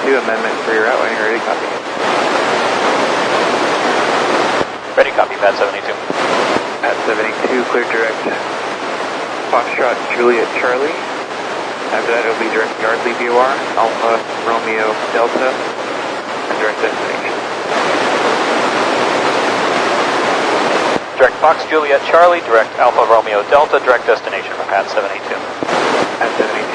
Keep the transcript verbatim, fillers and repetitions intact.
eighty-two, amendment for your route when you're ready, copy. Ready, copy, pad seven eighty-two. Pad seven eighty-two, clear direct Foxtrot, Juliet, Charlie. After that, it'll be direct Yardley V O R, Alpha, Romeo, Delta, and direct destination. Direct Fox, Juliet, Charlie, direct Alpha, Romeo, Delta, direct destination for pad seven eighty-two.